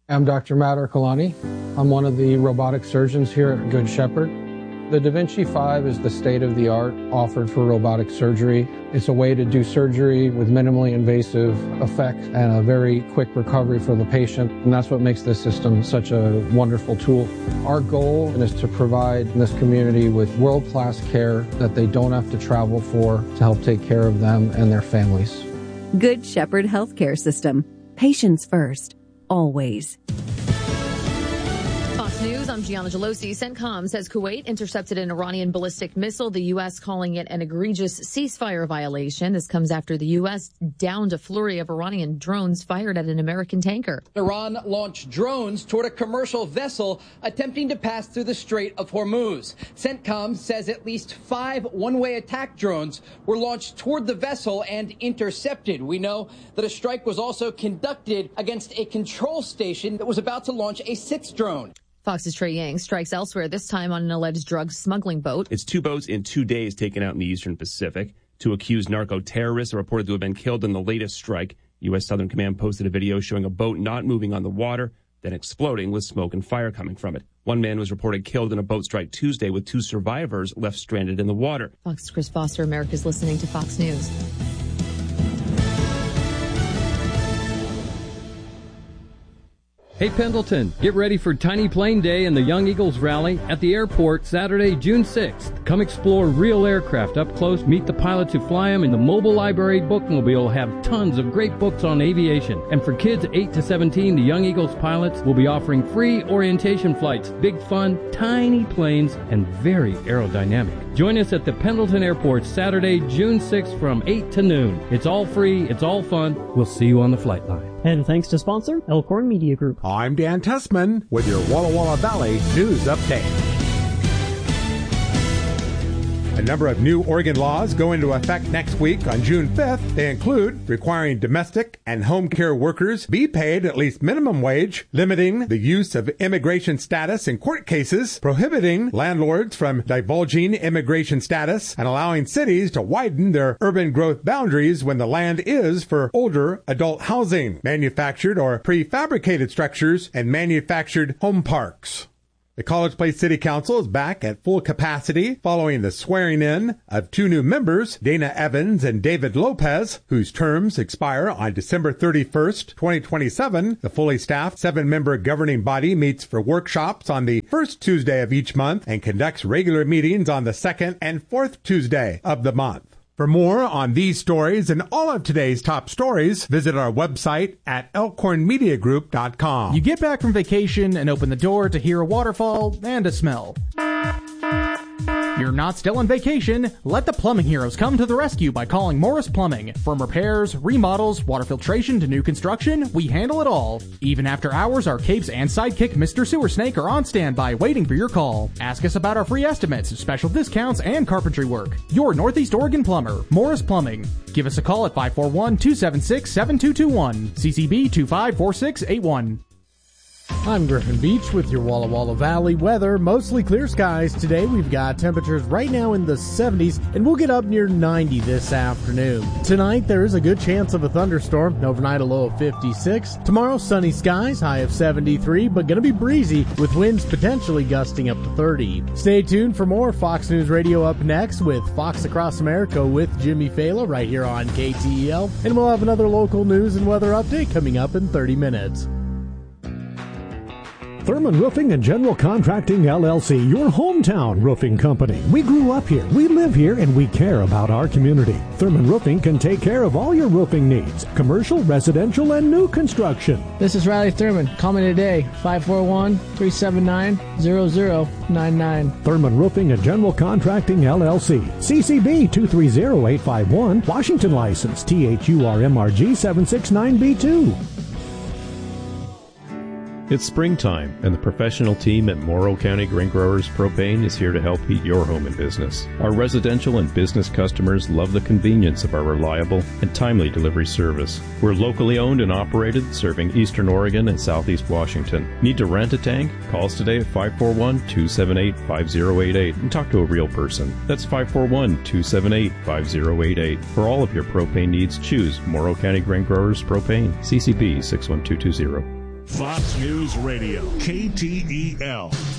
I'm Dr. Matt Ercolani. I'm one of the robotic surgeons here at Good Shepherd. The Da Vinci 5 is the state-of-the-art offered for robotic surgery. It's a way to do surgery with minimally invasive effect and a very quick recovery for the patient, and that's what makes this system such a wonderful tool. Our goal is to provide this community with world-class care that they don't have to travel for to help take care of them and their families. Good Shepherd Healthcare System. Patients first. Always. Fox News, I'm Gianna Gelosi. CENTCOM says Kuwait intercepted an Iranian ballistic missile, the U.S. calling it an egregious ceasefire violation. This comes after the U.S. downed a flurry of Iranian drones fired at an American tanker. Iran launched drones toward a commercial vessel attempting to pass through the Strait of Hormuz. CENTCOM says at least 5 one-way attack drones were launched toward the vessel and intercepted. We know that a strike was also conducted against a control station that was about to launch a 6th drone. Fox's Trey Yang strikes elsewhere, this time on an alleged drug smuggling boat. It's 2 boats in 2 days taken out in the Eastern Pacific. 2 accused narco-terrorists are reported to have been killed in the latest strike. U.S. Southern Command posted a video showing a boat not moving on the water, then exploding with smoke and fire coming from it. 1 man was reported killed in a boat strike Tuesday, with 2 survivors left stranded in the water. Fox's Chris Foster, America's listening to Fox News. Hey Pendleton, get ready for Tiny Plane Day and the Young Eagles Rally at the airport Saturday, June 6th. Come explore real aircraft up close, meet the pilots who fly them, and the Mobile Library bookmobile will have tons of great books on aviation. And for kids 8 to 17, the Young Eagles pilots will be offering free orientation flights, big fun, tiny planes, and very aerodynamic. Join us at the Pendleton Airport Saturday, June 6th from 8 to noon. It's all free, it's all fun. We'll see you on the flight line. And thanks to sponsor Elkhorn Media Group. I'm Dan Tessman with your Walla Walla Valley News Update. A number of new Oregon laws go into effect next week on June 5th. They include requiring domestic and home care workers be paid at least minimum wage, limiting the use of immigration status in court cases, prohibiting landlords from divulging immigration status, and allowing cities to widen their urban growth boundaries when the land is for older adult housing, manufactured or prefabricated structures, and manufactured home parks. The College Place City Council is back at full capacity following the swearing in of 2 new members, Dana Evans and David Lopez, whose terms expire on December 31st, 2027. The fully staffed 7-member governing body meets for workshops on the first Tuesday of each month and conducts regular meetings on the second and fourth Tuesday of the month. For more on these stories and all of today's top stories, visit our website at elkhornmediagroup.com. You get back from vacation and open the door to hear a waterfall and a smell. You're not still on vacation. Let the plumbing heroes come to the rescue by calling Morris Plumbing. From repairs, remodels, water filtration to new construction, we handle it all. Even after hours, our capes and sidekick Mr. Sewer Snake are on standby waiting for your call. Ask us about our free estimates, special discounts, and carpentry work. Your Northeast Oregon plumber, Morris Plumbing. Give us a call at 541-276-7221. CCB 254681. I'm Griffin Beach with your Walla Walla Valley weather. Mostly clear skies today. We've got temperatures right now in the 70s, and we'll get up near 90 this afternoon. Tonight, there is a good chance of a thunderstorm. Overnight, a low of 56. Tomorrow, sunny skies, high of 73, but going to be breezy with winds potentially gusting up to 30. Stay tuned for more Fox News Radio up next with Fox Across America with Jimmy Fela right here on KTEL. And we'll have another local news and weather update coming up in 30 minutes. Thurman Roofing and General Contracting, LLC, your hometown roofing company. We grew up here, we live here, and we care about our community. Thurman Roofing can take care of all your roofing needs, commercial, residential, and new construction. This is Riley Thurman. Call me today, 541-379-0099. Thurman Roofing and General Contracting, LLC, CCB 230851, Washington license, THURMRG 769B2. It's springtime, and the professional team at Morrow County Grain Growers Propane is here to help heat your home and business. Our residential and business customers love the convenience of our reliable and timely delivery service. We're locally owned and operated, serving Eastern Oregon and Southeast Washington. Need to rent a tank? Call us today at 541-278-5088 and talk to a real person. That's 541-278-5088. For all of your propane needs, choose Morrow County Grain Growers Propane, CCB 61220. Fox News Radio, KTEL.